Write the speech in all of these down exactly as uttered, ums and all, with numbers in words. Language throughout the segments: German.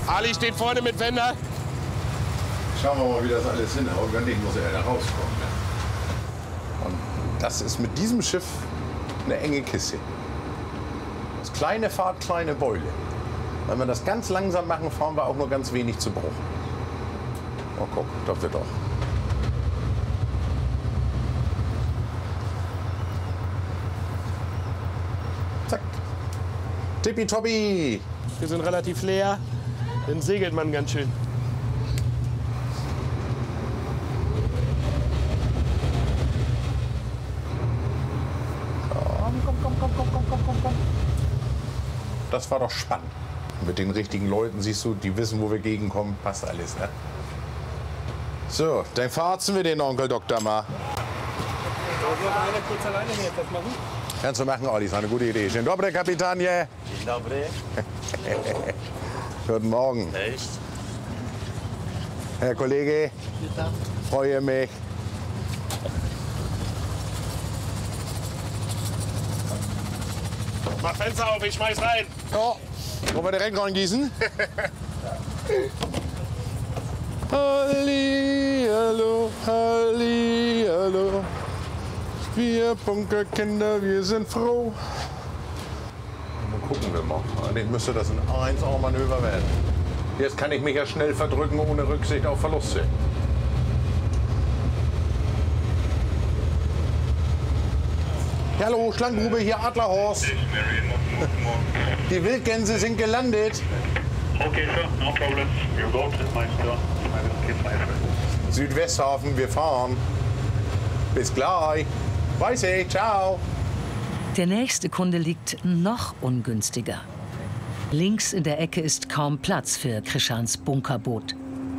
Ali steht vorne mit Wender. Schauen wir mal, wie das alles hinhaut. Wenn nicht, muss er da rauskommen. Ne? Und das ist mit diesem Schiff eine enge Kiste. Das ist kleine Fahrt, kleine Beule. Wenn wir das ganz langsam machen, fahren wir auch nur ganz wenig zu Bruch. Oh, guck, doch wird doch. Zack. Tippitoppi. Wir sind relativ leer. Dann segelt man ganz schön. Komm, komm, komm, komm, komm, komm, komm, komm. Das war doch spannend. Mit den richtigen Leuten siehst du, die wissen, wo wir gegenkommen. Passt alles, ne? So, dann verarzen wir den Onkel Doktor mal. Soll einer kurz alleine hier etwas machen? Kannst du machen, Olli, ist eine gute Idee. Dzień dobry, Kapitanie. Dzień dobry. Guten Morgen. Echt? Herr Kollege, freue mich. Mach Fenster auf, ich schmeiß rein. Ja, wollen wir direkt reingießen? Halli, hallo, halli, hallo. Wir Bunkerkinder, wir sind froh. Dann gucken wir mal. Eigentlich müsste das ein eins A Manöver werden. Jetzt kann ich mich ja schnell verdrücken, ohne Rücksicht auf Verluste. Hallo, Schlangengrube, hier Adlerhorst. Die Wildgänse sind gelandet. Okay, sir, no problem. You go to my store. I will keep my friend. Südwesthafen, wir fahren. Bis gleich. Weiß ich, ciao. Der nächste Kunde liegt noch ungünstiger. Links in der Ecke ist kaum Platz für Krischans Bunkerboot.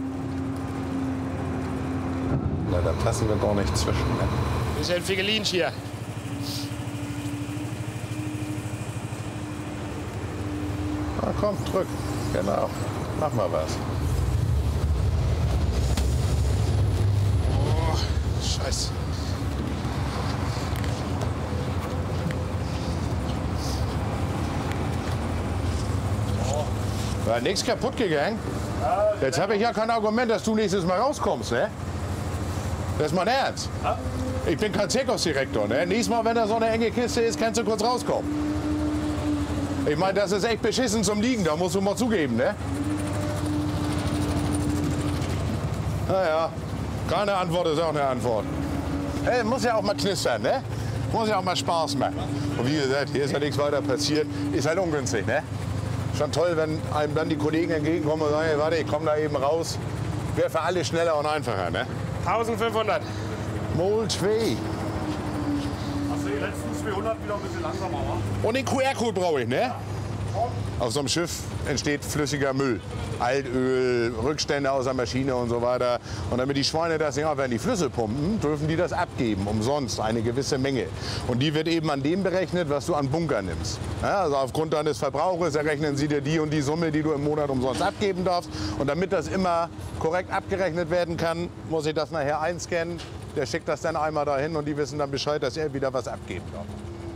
Na, da passen wir gar nicht zwischen. Ne? Das ist ein Figelinsch hier. Na komm, drück. Genau. Mach mal was. Oh, Scheiße. War nichts kaputt gegangen. Jetzt habe ich ja kein Argument, dass du nächstes Mal rauskommst, ne? Das ist mein Ernst. Ich bin kein Zirkusdirektor, ne? Nächstes Mal, wenn da so eine enge Kiste ist, kannst du kurz rauskommen. Ich meine, das ist echt beschissen zum Liegen, da musst du mal zugeben, ne? Naja, keine Antwort ist auch eine Antwort. Hey, muss ja auch mal knistern, ne? Muss ja auch mal Spaß machen. Und wie gesagt, hier ist ja nichts weiter passiert. Ist halt ungünstig, ne? Schon toll, wenn einem dann die Kollegen entgegenkommen und sagen, hey, warte, ich komme da eben raus. Wäre für alle schneller und einfacher, ne? eintausendfünfhundert. Mol zwei. Also die letzten zweihundert wieder ein bisschen langsamer, wa? Und den Q R-Code brauche ich, ne? Auf so einem Schiff entsteht flüssiger Müll. Altöl, Rückstände aus der Maschine und so weiter. Und damit die Schweine das nicht wenn die Flüsse pumpen, dürfen die das abgeben, umsonst, eine gewisse Menge. Und die wird eben an dem berechnet, was du an Bunker nimmst. Ja, also aufgrund deines Verbrauches errechnen sie dir die und die Summe, die du im Monat umsonst abgeben darfst. Und damit das immer korrekt abgerechnet werden kann, muss ich das nachher einscannen. Der schickt das dann einmal dahin und die wissen dann Bescheid, dass er wieder was abgeben darf.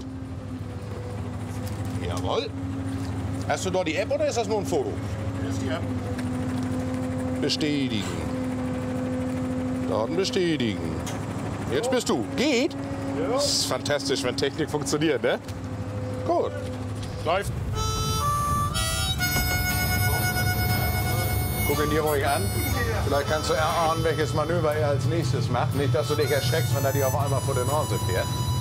Jawohl. Hast du dort die App oder ist das nur ein Foto? Hier ist die App. Bestätigen. Daten bestätigen. Jetzt bist du. Geht? Ja. Das ist fantastisch, wenn Technik funktioniert, ne? Gut. Läuft. Guck ihn dir ruhig an. Vielleicht kannst du erahnen, welches Manöver er als nächstes macht. Nicht, dass du dich erschreckst, wenn er dir auf einmal vor der Nase fährt.